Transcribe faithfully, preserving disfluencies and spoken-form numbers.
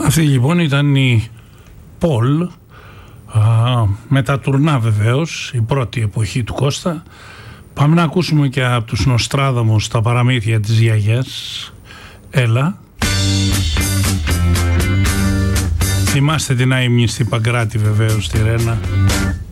Αυτή λοιπόν ήταν η Πολ, με τα τουρνά βεβαίως, η πρώτη εποχή του Κώστα. Πάμε να ακούσουμε και από τους Νοστράδαμους τα παραμύθια της γιαγιάς. Έλα. Θυμάστε την αείμνηστη Παγκράτη βεβαίως στη Ρένα.